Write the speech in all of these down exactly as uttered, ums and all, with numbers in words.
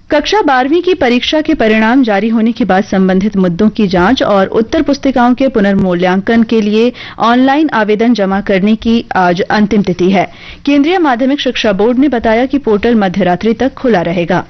कक्षा बारहवीं की परीक्षा के परिणाम जारी होने के बाद संबंधित मुद्दों की जांच और उत्तर पुस्तिकाओं के पुनर्मूल्यांकन के लिए ऑनलाइन आवेदन जमा करने की आज अंतिम तिथि है। केंद्रीय माध्यमिक शिक्षा बोर्ड ने बताया कि पोर्टल मध्यरात्रि तक खुला रहेगा।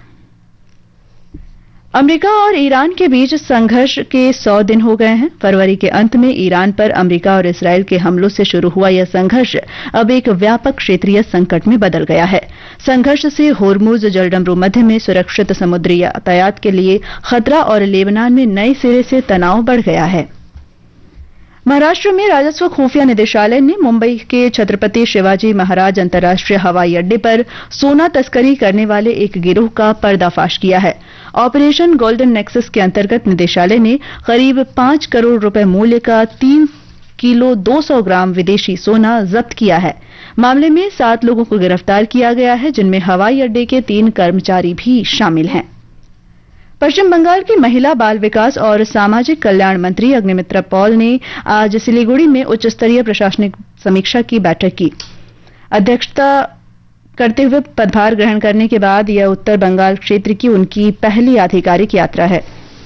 अमेरिका और ईरान के बीच संघर्ष के सौ दिन हो गए हैं। फरवरी के अंत में ईरान पर अमेरिका और इसराइल के हमलों से शुरू हुआ यह संघर्ष अब एक व्यापक क्षेत्रीय संकट में बदल गया है। संघर्ष से होर्मुज जलडमरू मध्य में सुरक्षित समुद्री यातायात के लिए खतरा और लेबनान में नए सिरे से तनाव बढ़ गया है। महाराष्ट्र में राजस्व खुफिया निदेशालय ने मुंबई के छत्रपति शिवाजी महाराज अंतर्राष्ट्रीय हवाई अड्डे पर सोना तस्करी करने वाले एक गिरोह का पर्दाफाश किया है। ऑपरेशन गोल्डन नेक्सस के अंतर्गत निदेशालय ने करीब पांच करोड़ रुपए मूल्य का तीन किलो दो सौ ग्राम विदेशी सोना जब्त किया है। मामले में सात लोगों को गिरफ्तार किया गया है, जिनमें हवाई अड्डे के तीन कर्मचारी भी शामिल हैं। पश्चिम बंगाल की महिला बाल विकास और सामाजिक कल्याण मंत्री अग्निमित्रा पॉल ने आज सिलीगुड़ी में उच्च स्तरीय प्रशासनिक समीक्षा की बैठक की अध्यक्षता करते हुए पदभार ग्रहण करने के बाद यह उत्तर बंगाल क्षेत्र की उनकी पहली आधिकारिक यात्रा है।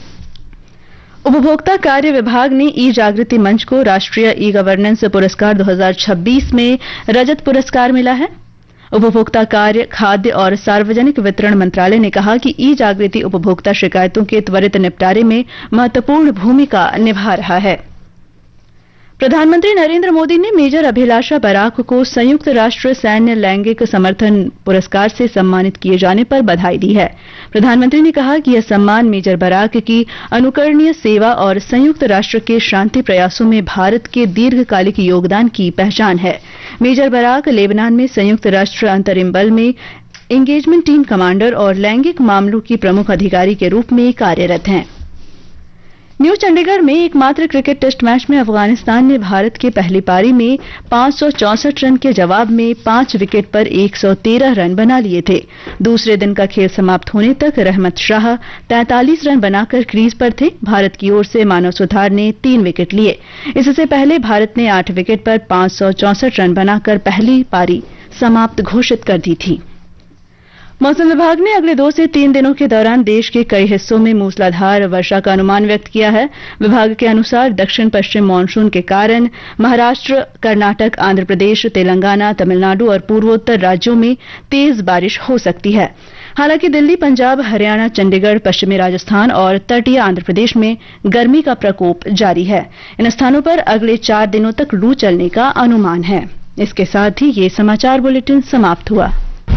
उपभोक्ता कार्य विभाग ने ई जागृति मंच को राष्ट्रीय ई गवर्नेंस पुरस्कार दो हज़ार छब्बीस में रजत पुरस्कार मिला है। उपभोक्ता कार्य, खाद्य और सार्वजनिक वितरण मंत्रालय ने कहा कि ई जागृति उपभोक्ता शिकायतों के त्वरित निपटारे में महत्वपूर्ण भूमिका निभा रहा है। प्रधानमंत्री नरेंद्र मोदी ने मेजर अभिलाषा बराक को संयुक्त राष्ट्र सैन्य लैंगिक समर्थन पुरस्कार से सम्मानित किए जाने पर बधाई दी है। प्रधानमंत्री ने कहा कि यह सम्मान मेजर बराक की अनुकरणीय सेवा और संयुक्त राष्ट्र के शांति प्रयासों में भारत के दीर्घकालिक योगदान की पहचान है। मेजर बराक लेबनान में संयुक्त राष्ट्र अंतरिम बल में एंगेजमेंट टीम कमांडर और लैंगिक मामलों की प्रमुख अधिकारी के रूप में कार्यरत हैं। न्यू चंडीगढ़ में एकमात्र क्रिकेट टेस्ट मैच में अफगानिस्तान ने भारत की पहली पारी में पांच सौ चौसठ रन के जवाब में पांच विकेट पर एक सौ तेरह रन बना लिए थे। दूसरे दिन का खेल समाप्त होने तक रहमत शाह तैंतालीस रन बनाकर क्रीज पर थे। भारत की ओर से मानव सुथार ने तीन विकेट लिए। इससे पहले भारत ने आठ विकेट पर पांच सौ चौसठ रन बनाकर पहली पारी समाप्त घोषित कर दी थी। मौसम विभाग ने अगले दो से तीन दिनों के दौरान देश के कई हिस्सों में मूसलाधार वर्षा का अनुमान व्यक्त किया है। विभाग के अनुसार दक्षिण पश्चिम मानसून के कारण महाराष्ट्र, कर्नाटक, आंध्र प्रदेश, तेलंगाना, तमिलनाडु और पूर्वोत्तर राज्यों में तेज बारिश हो सकती है। हालांकि दिल्ली, पंजाब, हरियाणा, चंडीगढ़, पश्चिमी राजस्थान और तटीय आंध्र प्रदेश में गर्मी का प्रकोप जारी है। इन स्थानों पर अगले चार दिनों तक लू चलने का अनुमान है। इसके साथ ही ये समाचार बुलेटिन समाप्त हुआ।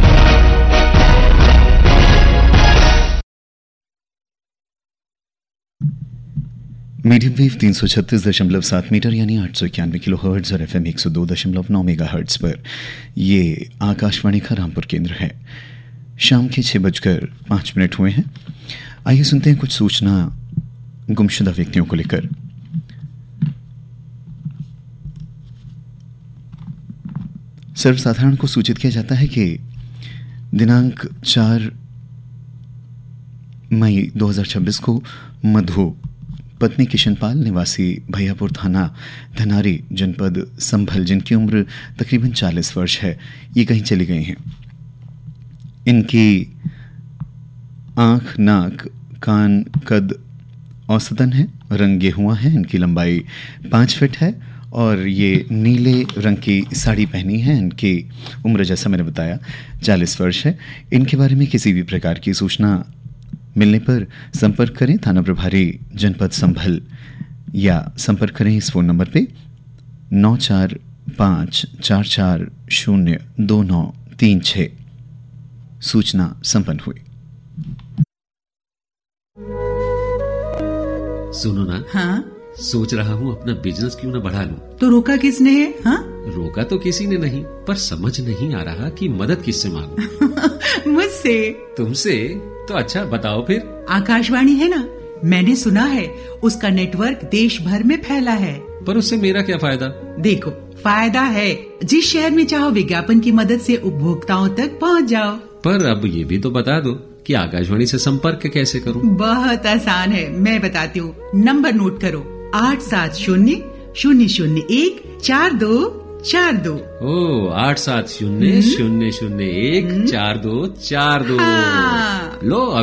मीडियम वेव तीन सौ छत्तीस दशमलव सात मीटर यानी आठ सौ इक्यानवे किलो हर्ट्ज और एफ एम एक सौ दो दशमलव नौ मेगा हर्ट्ज पर ये आकाशवाणी का रामपुर केंद्र है। शाम के छह बजकर पाँच मिनट हुए हैं। आइए सुनते हैं कुछ सूचना गुमशुदा व्यक्तियों को लेकर। सर्वसाधारण को सूचित किया जाता है कि दिनांक चार मई दो हज़ार छब्बीस को मधु पत्नी किशनपाल निवासी भैयापुर थाना धनारी जनपद संभल, जिनकी उम्र तकरीबन चालीस वर्ष है, ये कहीं चली गई हैं। इनकी आंख, नाक, कान, कद औसतन है, रंग गेहुआ है, इनकी लंबाई पाँच फीट है और ये नीले रंग की साड़ी पहनी है। इनकी उम्र जैसा मैंने बताया चालीस वर्ष है। इनके बारे में किसी भी प्रकार की सूचना मिलने पर संपर्क करें थाना प्रभारी जनपद संभल या संपर्क करें इस फोन नंबर पे नौ चार पाँच चार चार शून्य दो नौ तीन छः। सूचना संपन्न हुई। सुनो ना, हाँ? सोच रहा हूँ अपना बिजनेस क्यों ना बढ़ा लूं। तो रोका किसने है? हाँ? रोका तो किसी ने नहीं, पर समझ नहीं आ रहा कि मदद किससे मांगूं। मुझसे। तुमसे? तो अच्छा बताओ फिर। आकाशवाणी है ना, मैंने सुना है उसका नेटवर्क देश भर में फैला है। पर उससे मेरा क्या फायदा? देखो, फायदा है। जिस शहर में चाहो विज्ञापन की मदद से उपभोक्ताओं तक पहुंच जाओ। पर अब ये भी तो बता दो कि आकाशवाणी से संपर्क कैसे करूं? बहुत आसान है, मैं बताती हूँ। नंबर नोट करो, आठ सात शून्य शून्य शून्य एक चार दो चार दो। ओ, आठ सात शून्य शून्य शून्य एक चार दो चार दो। हाँ। लो